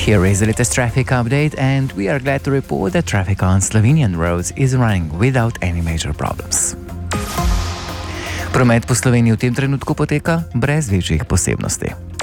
Here is the latest traffic update, and we are glad to report that traffic on Slovenian roads is running without any major problems. Promet po Sloveniji v tem trenutku poteka brez večjih posebnosti.